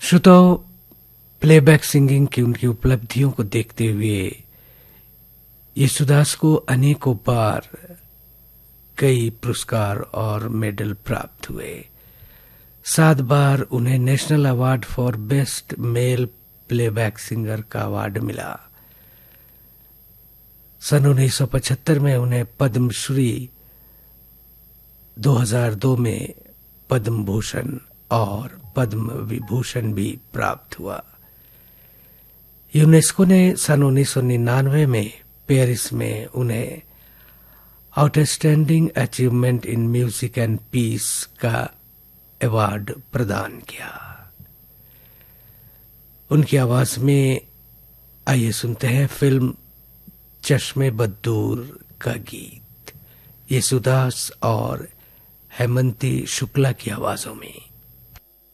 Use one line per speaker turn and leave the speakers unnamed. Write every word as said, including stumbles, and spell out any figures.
श्रोताओं, playback singing की उनकी उपलब्धियों को देखते हुए येसुदास को अनेकों बार कई पुरस्कार और मेडल प्राप्त हुए। सात बार उन्हें national award for best male playback singer का अवार्ड मिला। सन उन्नीस सौ पचहत्तर में उन्हें पद्मश्री, दो हज़ार दो में पद्म भूषण और पद्म विभूषण भी प्राप्त हुआ। यूनेस्को ने सन उन्नीस सौ निन्यानवे में पेरिस में उन्हें outstanding achievement in music and piece का अवार्ड प्रदान किया। उनकी आवाज में आइए सुनते हैं फिल्म चश्मे बद्दूर का गीत, येसुदास और हेमंती शुक्ला की आवाजों में।